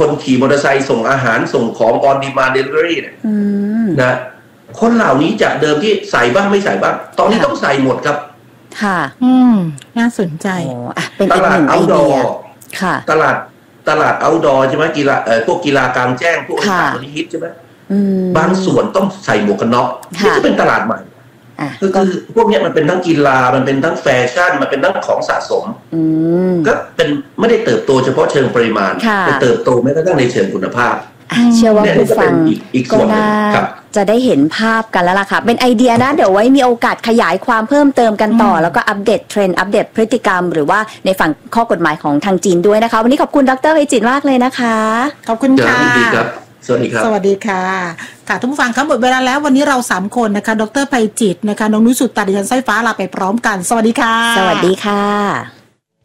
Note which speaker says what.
Speaker 1: คนขี่มอเตอร์ไซค์ส่งอาหารส่งของ on demand delivery เนี่ยนะคนเหล่านี้จากเดิมที่ใส่บ้างไม่ใส่บ้างตอนนี้ต้องใส่หมดครับ
Speaker 2: ค่ะ
Speaker 3: น่าสนใจ
Speaker 2: เป็นอีกหนึ่งไอเดียค่ะ
Speaker 1: ตลาด outdoor ใช่ไหมกีฬาพวกกีฬากลางแจ้งพวกต่างประเทศใช่ไหมบางส่วนต้องใส่หมวกกันน็อกนี่จะเป็นตลาดใหม่ก็คือพวกนี้มันเป็นทั้งกีฬามันเป็นทั้งแฟชั่นมันเป็นทั้งของสะสมก็เป็นไม่ได้เติบโตเฉพาะเชิงปริมาณแต่เติบโตแม้กระทั่งในเชิงคุณภาพ
Speaker 2: เชื่อว่าผู้ฟังก็น่าจะได้เห็นภาพกันแล้วล่ะค่ะเป็นไอเดียนะเดี๋ยวไว้มีโอกาสขยายความเพิ่มเติมกันต่อแล้วก็อัปเดตเทรนด์อัปเดตพฤติกรรมหรือว่าในฝั่งข้อกฎหมายของทางจีนด้วยนะคะวันนี้ขอบคุณดร.ไพจิตรมากเลยนะคะ
Speaker 3: ขอบคุณค่ะ
Speaker 1: สวัสดีครับ
Speaker 3: สวัสดีค่ะค่ะทุกผู้ฟังครับหมดเวลาแล้ววันนี้เรา3คนนะคะดร.ไพจิตรนะคะน้องนุ้ยสุดตาดิฉันสร้อยฟ้าลาไปพร้อมกันสวัสดีค่ะ
Speaker 2: สวัสดีค่ะ